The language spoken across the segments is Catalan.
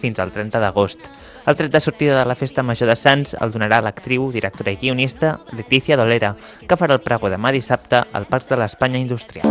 fins al 30 d'agost. El tret de sortida de la Festa Major de Sants el donarà l'actriu, directora i guionista Letícia Dolera, que farà el pregó demà dissabte al Parc de l'Espanya Industrial.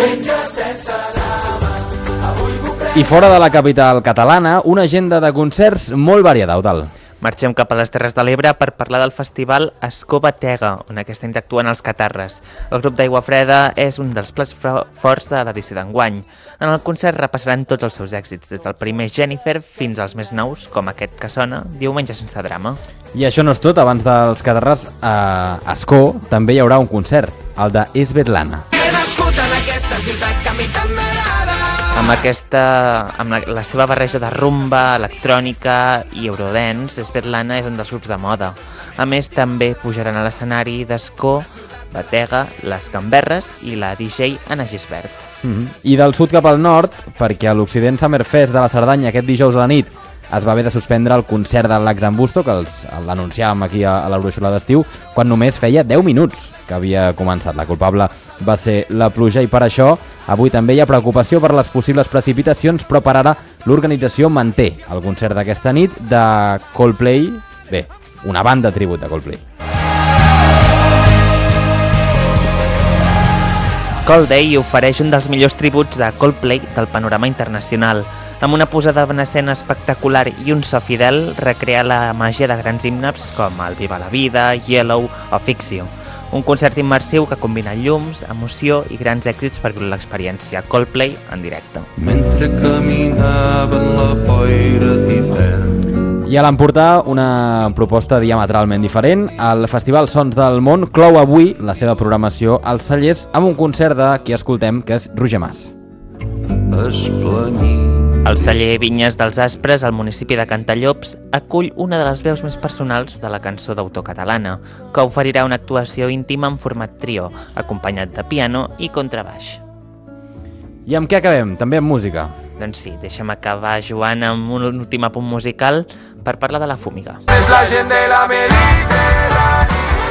I fora de la capital catalana, una agenda de concerts molt variada, Eudald. Marxem cap a les Terres de l'Ebre per parlar del festival Ascó Batega, on aquest any actuen els Catarres. El grup d'Aigua Freda és un dels plats forts de l'edició d'enguany. En el concert repassaran tots els seus èxits, des del primer Jennifer fins als més nous, com aquest que sona, Diumenge sense drama. I això no és tot, abans dels Catarres a Ascó també hi haurà un concert, el de Svetlana. He nascut en aquesta ciutat que a mi tant m'agrada. Amb la seva barreja de rumba, electrònica i eurodance, Svetlana és un dels grups de moda. A més, també pujaran a l'escenari d'Ascó, Batega, les Gamberres i la DJ Anna Gisbert. I del sud cap al nord, perquè a l'Occident Summerfest de la Cerdanya aquest dijous a la nit es va haver de suspendre el concert de l'Axambusto, que l'anunciàvem aquí a l'Euroxola d'estiu, quan només feia 10 minuts que havia començat. La culpable va ser la pluja i per això avui també hi ha preocupació per les possibles precipitacions, però per ara l'organització manté el concert d'aquesta nit de Coldplay, bé, una banda tribut de Coldplay. Coldplay ofereix un dels millors tributs de Coldplay del panorama internacional. Amb una posada en escena espectacular i un so fidel, recrea la màgia de grans himnes com el Viva la Vida, Yellow o Fixio. Un concert immersiu que combina llums, emoció i grans èxits per viure l'experiència. Coldplay en directe. Mentre caminaven la boira d'hivern. I a l'Empordà, una proposta diametralment diferent. El Festival Sons del Món clou avui la seva programació als Cellers amb un concert de qui escoltem, que és Roger Mas. El celler Vinyes dels Aspres, al municipi de Cantallops, acull una de les veus més personals de la cançó d'autor catalana, que oferirà una actuació íntima en format trio, acompanyat de piano i contrabaix. I amb què acabem? També amb música. Doncs sí, deixa'm acabar, Joan, amb un últim apunt musical per parlar de la Fúmiga. És la gent de la Mediterrània.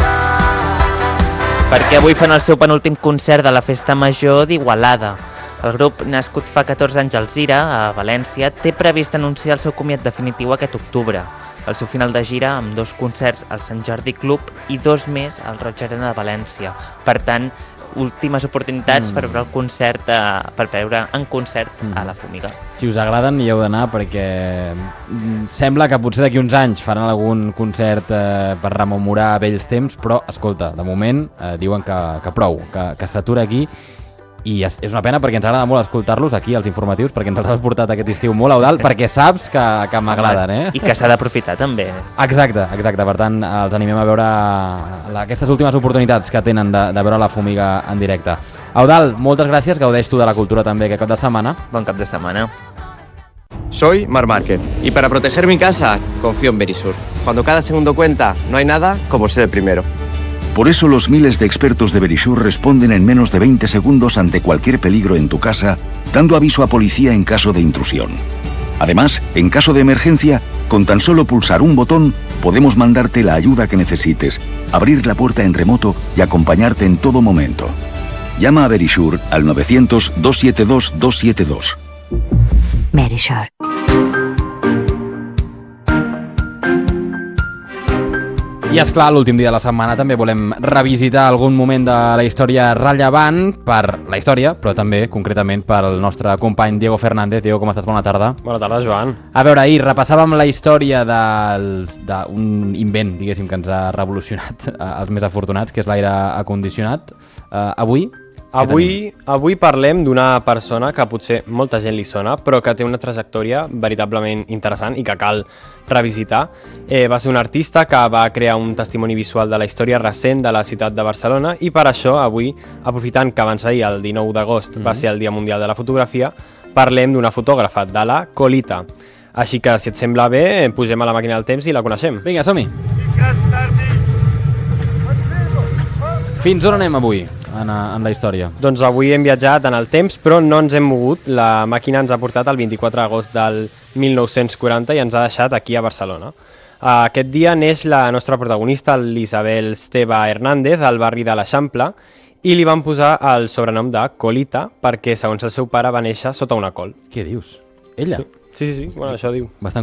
Perquè avui fan el seu penúltim concert de la Festa Major d'Igualada. El grup, nascut fa 14 anys a Alzira, a València, té previst anunciar el seu comiat definitiu aquest octubre. El seu final de gira amb 2 concerts al Sant Jordi Club i 2 més al Roig Arena de València. Per tant, últimes oportunitats per veure el concert, per veure en concert a la Fúmiga. Si us agraden hi heu d'anar perquè sembla que potser d'aquí uns anys faran algun concert per rememorar vells temps, però escolta, de moment diuen que prou, que s'atura aquí. I és una pena perquè ens agrada molt escoltar-los aquí als informatius, perquè ens els has portat aquest estiu molt a dalt, perquè saps que m'agraden, eh? I que s'ha d'aprofitar també. Exacte. Per tant, els animem a veure aquestes últimes oportunitats que tenen de veure la Fúmiga en directe. Eudald, moltes gràcies, gaudeix tu de la cultura també aquest cap de setmana. Bon cap de setmana. Soy Mar Márquez y para proteger mi casa confío en Verisur. Cuando cada segundo cuenta, no hay nada como ser el primero. Por eso los miles de expertos de Verisur responden en menos de 20 segundos ante cualquier peligro en tu casa, dando aviso a policía en caso de intrusión. Además, en caso de emergencia, con tan solo pulsar un botón, podemos mandarte la ayuda que necesites, abrir la puerta en remoto y acompañarte en todo momento. Llama a Verisur al 900-272-272. Verisur. I esclar, l'últim dia de la setmana també volem revisitar algun moment de la història rellevant per la història, però també concretament pel nostre company Diego Fernández. Diego, com estàs? Bona tarda. Bona tarda, Joan. A veure, ahir repassàvem la història d'un invent, diguéssim, que ens ha revolucionat els més afortunats, que és l'aire acondicionat. Avui parlem d'una persona que potser molta gent li sona, però que té una trajectòria veritablement interessant i que cal revisitar. Va ser un artista que va crear un testimoni visual de la història recent de la ciutat de Barcelona i per això avui, aprofitant que abans ahir, el 19 d'agost, va ser el Dia Mundial de la Fotografia, parlem d'una fotògrafa, de la Colita. Així que, si et sembla bé, pugem a la màquina del temps i la coneixem. Vinga, som-hi! Fins on anem avui en la història? Doncs avui hem viatjat en el temps, però no ens hem mogut. La màquina ens ha portat el 24 d'agost del 1940 i ens ha deixat aquí a Barcelona. Aquest dia neix la nostra protagonista, l'Isabel Esteve Hernández, al barri de l'Eixample, i li van posar el sobrenom de Colita perquè, segons el seu pare, va néixer sota una col. Què dius? Ella? Sí, bueno, això diu. Bastant